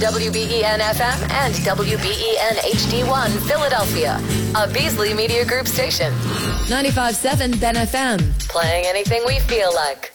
WBEN FM and WBEN HD1 Philadelphia, a Beasley Media Group station. 95.7 Ben FM, playing anything we feel like.